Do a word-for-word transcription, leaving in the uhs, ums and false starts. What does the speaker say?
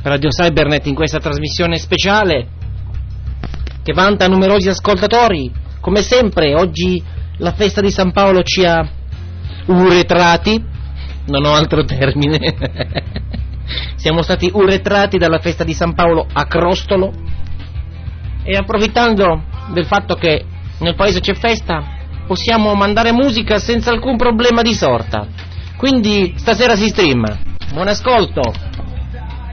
Radio Cybernet in questa trasmissione speciale che vanta numerosi ascoltatori. Come sempre, oggi la festa di San Paolo ci ha uretrati, non ho altro termine, siamo stati uretrati dalla festa di San Paolo a Crostolo e approfittando del fatto che nel paese c'è festa possiamo mandare musica senza alcun problema di sorta, quindi stasera si streama. Buon ascolto.